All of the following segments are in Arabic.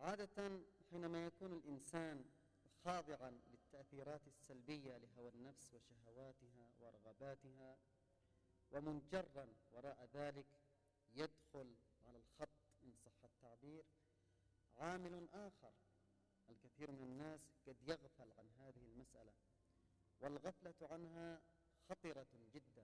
عادة حينما يكون الإنسان خاضعا للتأثيرات السلبية لهوى النفس وشهواتها ورغباتها ومنجرا وراء ذلك، يدخل على الخط إن صح التعبير عامل آخر. الكثير من الناس قد يغفل عن هذه المسألة، والغفلة عنها خطرة جدا.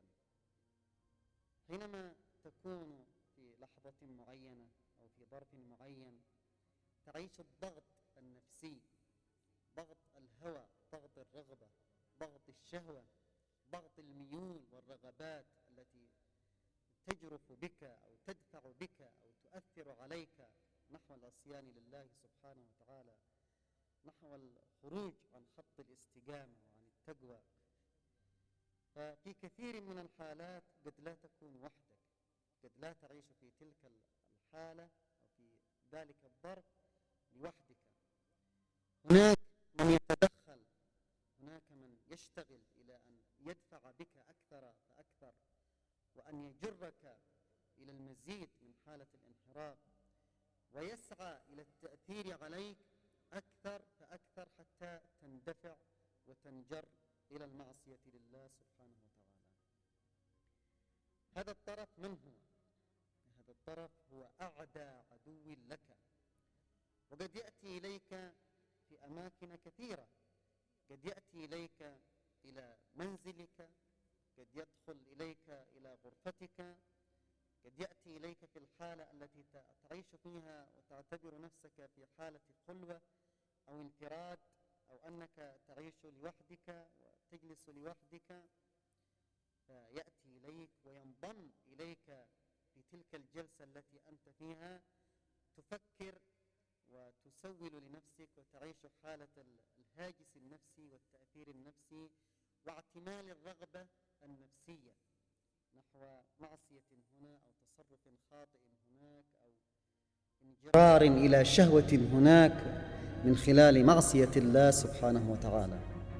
حينما تكون في لحظة معينة أو في ظرف معين تعيش الضغط النفسي، ضغط الهوى، ضغط الرغبة، ضغط الشهوة، ضغط الميول والرغبات التي تجرف بك أو تدفع بك أو تؤثر عليك نحو العصيان لله سبحانه وتعالى، نحو الخروج عن خط الاستقامة وعن التقوى. ففي كثير من الحالات قد لا تكون وحدك، قد لا تعيش في تلك الحالة أو في ذلك الظرف لوحدك. هناك من يتدخل، هناك من يشتغل إلى أن يدفع بك أكثر فأكثر، وأن يجرك إلى المزيد من حالة الانحراف، ويسعى إلى التأثير عليك أكثر فأكثر حتى تندفع وتنجر إلى المعصية لله سبحانه وتعالى. هذا الطرف من هو؟ هذا الطرف هو أعدى عدو لك، وقد يأتي إليك في أماكن كثيرة. قد يأتي إليك إلى منزلك، قد يدخل إليك إلى غرفتك، قد يأتي إليك في الحالة التي تعيش فيها وتعتبر نفسك في حالة خلوة أو انفراد، أو أنك تعيش لوحدك وتجلس لوحدك، فيأتي إليك وينضم إليك في تلك الجلسة التي أنت فيها، تفكر وتسول لنفسك وتعيش حالة الهاجس النفسي والتأثير النفسي واعتمال الرغبة النفسية نحو معصية هنا أو تصرف خاطئ هناك أو انجرار إلى شهوة هناك من خلال معصية الله سبحانه وتعالى.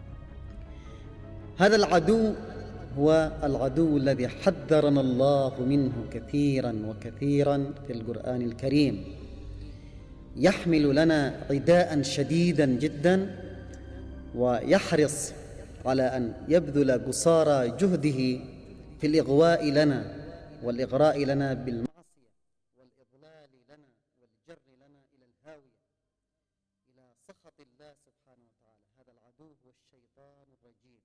هذا العدو هو العدو الذي حذرنا الله منه كثيرا وكثيرا في القرآن الكريم، يحمل لنا عداء شديدا جدا، ويحرص على أن يبذل قصارى جهده في الإغواء لنا والإغراء لنا بالمعصية والإضلال لنا والجر لنا إلى الهاوية، إلى سخط الله سبحانه وتعالى. هذا العدو هو الشيطان الرجيم.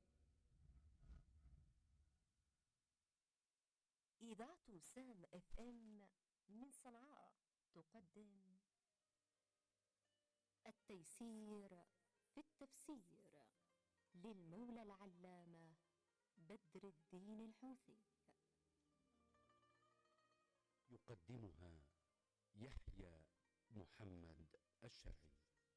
إذاعة سام اف ام من صنعاء تقدم التيسير في التفسير للمولى العلامة بدر الدين الحوثي. يقدمها يحيى محمد الشرعي.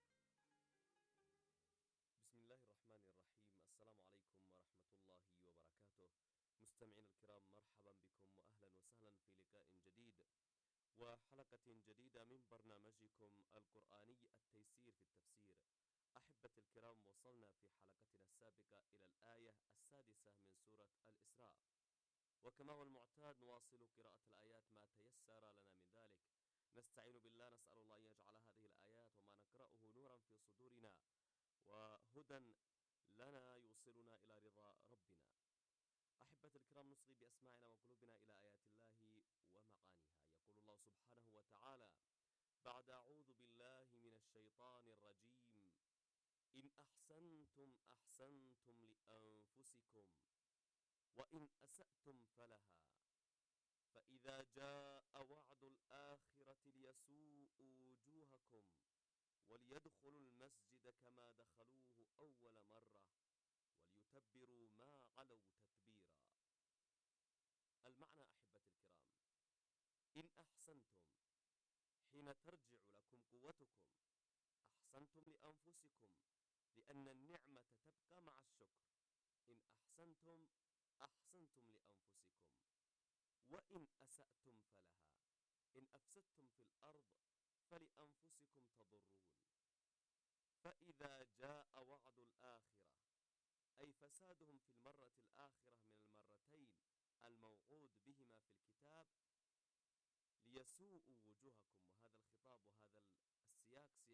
بسم الله الرحمن الرحيم. السلام عليكم ورحمة الله وبركاته. مستمعين الكرام، مرحبا بكم وأهلا وسهلا في لقاء جديد وحلقة جديدة من برنامجكم القرآني التيسير في التفسير. أحبتي الكرام، وصلنا في حلقتنا السابقة إلى الآية 6 من سورة الإسراء، وكما هو المعتاد نواصل قراءة الآيات ما تيسر لنا من ذلك. نستعين بالله، نسأل الله أن يجعل هذه الآيات وما نقرأه نورا في صدورنا وهدى لنا يوصلنا إلى رضا ربنا. أحبتي الكرام، نصغي بأسماعنا وقلوبنا إلى آيات الله ومعانيها. يقول الله سبحانه وتعالى بعد أعوذ بالله من الشيطان الرجيم: إن أحسنتم أحسنتم لأنفسكم وإن أسأتم فلها، فإذا جاء وعد الآخرة ليسوءوا وجوهكم وليدخلوا المسجد كما دخلوه أول مرة وليتبروا ما علوا تتبيرا. المعنى أحبتي الكرام: إن أحسنتم حين ترجع لكم قوتكم، أحسنتم لأنفسكم، لأن النعمة تبقى مع الشكر. إن أحسنتم أحسنتم لأنفسكم، وإن أسأتم فلها. إن أفسدتم في الأرض فلأنفسكم تضرون. فإذا جاء وعد الآخرة، أي فسادهم في المرة الآخرة من المرتين الموعود بهما في الكتاب، ليسوءوا وجوهكم. وهذا الخطاب وهذا السياق سياق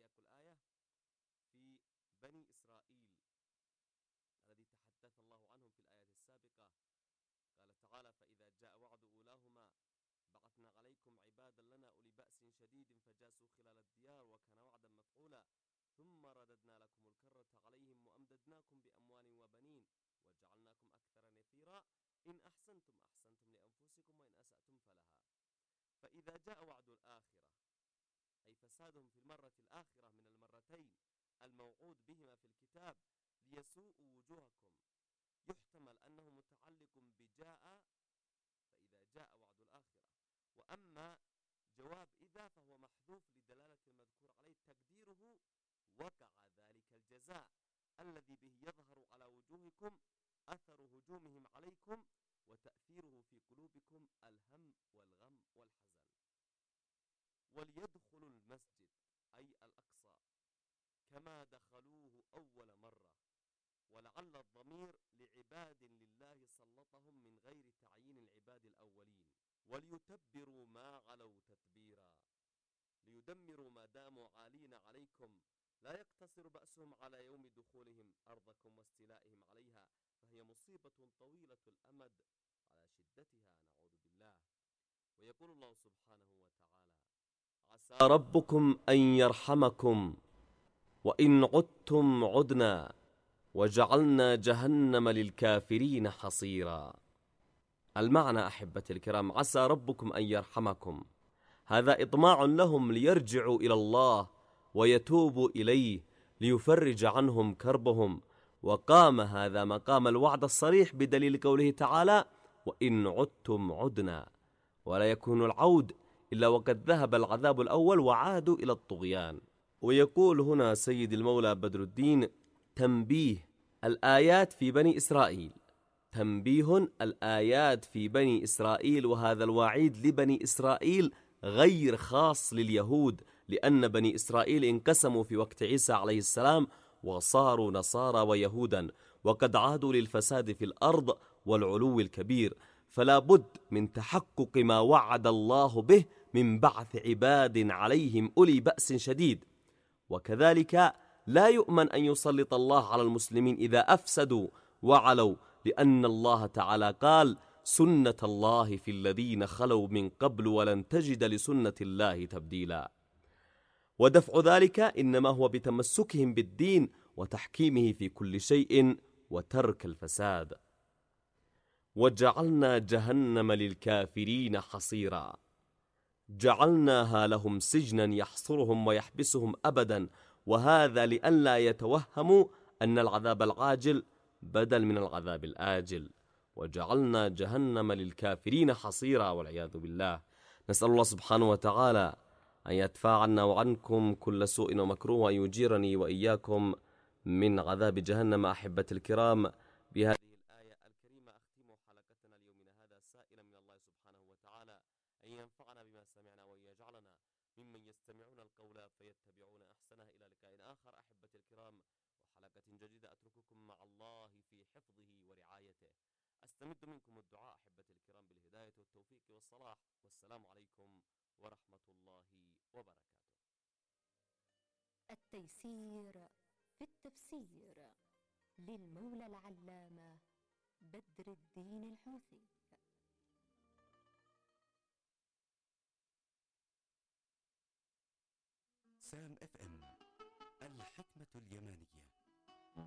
سياق الآية في بني إسرائيل الذي تحدث الله عنهم في الآية السابقة. قال تعالى: فإذا جاء وعد أولاهما بعثنا عليكم عبادا لنا أولي بأس شديد فجاسوا خلال الديار وكان وعدا مفعولا ثم رددنا لكم الكرة عليهم وأمددناكم بأموال وبنين وجعلناكم أكثر نفيرا إن أحسنتم أحسنتم لأنفسكم وإن أسأتم فلها. فإذا جاء وعد الآخرة أي فسادهم في المرة الآخرة من المرتين الموعود بهما في الكتاب ليسوءوا وجوهكم، يحتمل أنه متعلق بجاء فإذا جاء وعد الآخرة، وأما جواب إذا فهو محذوف لدلالة المذكور عليه تقديره وقع ذلك الجزاء الذي به يظهر على وجوهكم أثر هجومهم عليكم وتأثيره في قلوبكم الهم والغم والحزن. وليدخلوا المسجد أي الأقصى كما دخلوه أول مرة، ولعل الضمير لعباد لله سلطهم من غير تعيين العباد الأولين. وليتبروا ما علوا تتبيرا، ليدمروا ما داموا عالين عليكم، لا يقتصر بأسهم على يوم دخولهم أرضكم واستيلائهم عليها، فهي مصيبة طويلة الأمد على شدتها نعوذ بالله. ويقول الله سبحانه وتعالى: عسى ربكم أن يرحمكم وإن عدتم عدنا وجعلنا جهنم للكافرين حصيرا. المعنى أحبتي الكرام: عسى ربكم أن يرحمكم، هذا إطماع لهم ليرجعوا إلى الله ويتوبوا إليه ليفرج عنهم كربهم، وقام هذا مقام الوعد الصريح بدليل قوله تعالى: وإن عدتم عدنا، ولا يكون العود إلا وقد ذهب العذاب الأول وعادوا إلى الطغيان. ويقول هنا سيد المولى بدر الدين: تنبيه الآيات في بني إسرائيل، تنبيه الآيات في بني إسرائيل، وهذا الوعيد لبني إسرائيل غير خاص لليهود، لأن بني إسرائيل انقسموا في وقت عيسى عليه السلام وصاروا نصارى ويهودا، وقد عادوا للفساد في الأرض والعلو الكبير، فلا بد من تحقق ما وعد الله به من بعث عباد عليهم أولي بأس شديد. وكذلك لا يؤمن أن يسلط الله على المسلمين إذا أفسدوا وعلوا، لأن الله تعالى قال: سنة الله في الذين خلوا من قبل ولن تجد لسنة الله تبديلا. ودفع ذلك إنما هو بتمسكهم بالدين وتحكيمه في كل شيء وترك الفساد. وجعلنا جهنم للكافرين حصيرا، جعلناها لهم سجنا يحصرهم ويحبسهم أبدا، وهذا لئلا يتوهموا أن العذاب العاجل بدل من العذاب الآجل. وجعلنا جهنم للكافرين حصيرا والعياذ بالله. نسأل الله سبحانه وتعالى أن يدفع عنا وعنكم كل سوء ومكروه، وأن يجيرني وإياكم من عذاب جهنم. أحبتي الكرام، بهذه الآية الكريمة أختم حلقتنا اليومنا هذا سائلا من الله سبحانه وتعالى أن ينفعنا بما سمعنا وأن يجعلنا ممن يستمعون القول فيتبعون أحسنه. إلى لقاء آخر أحبتي الكرام، وحلقة جديدة أترككم مع الله في حفظه ورعايته. أستمد منكم الدعاء أحبتي الكرام بالهداية والتوفيق والصلاح، والسلام عليكم ورحمة الله وبركاته. التيسير في التفسير للمولى العلامة بدر الدين الحوثي. سام FM، الحكمة